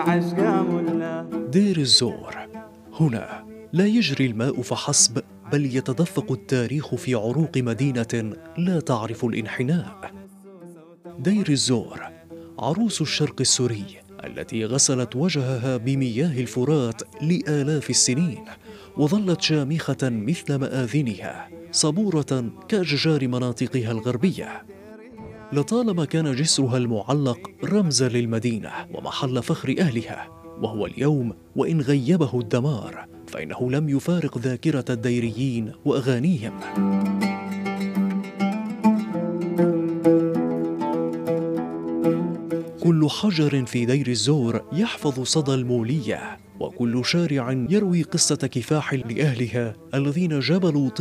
دير الزور. هنا لا يجري الماء فحسب، بل يتدفق التاريخ في عروق مدينة لا تعرف الانحناء. دير الزور عروس الشرق السوري التي غسلت وجهها بمياه الفرات لآلاف السنين، وظلت شامخة مثل مآذنها، صبورة كأشجار مناطقها الغربية. لطالما كان جسرها المعلق رمزا للمدينة ومحل فخر أهلها، وهو اليوم وإن غيبه الدمار فإنه لم يفارق ذاكرة الديريين وأغانيهم. كل حجر في دير الزور يحفظ صدى المولية، وكل شارع يروي قصة كفاح لأهلها الذين جبلوا